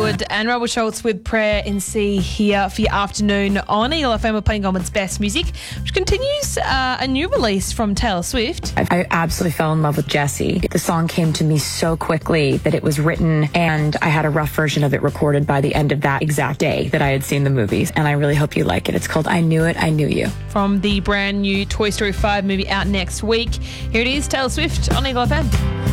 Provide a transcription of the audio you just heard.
Wood and Robert Schultz with Prayer in C here for your afternoon on Eagle FM. We're playing Goulburn's best music, which continues a new release from Taylor Swift. I absolutely fell in love with Jessie. The song came to me so quickly that it was written, and I had a rough version of it recorded by the end of that exact day that I had seen the movies, and I really hope you like it. It's called I Knew It, I Knew You. From the brand new Toy Story 5 movie out next week, here it is, Taylor Swift on Eagle FM.